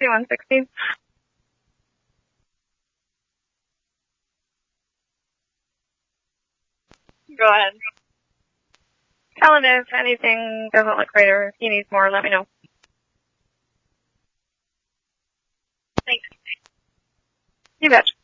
160. Go ahead. Tell him if anything doesn't look right or if he needs more, let me know. Thanks. You betcha.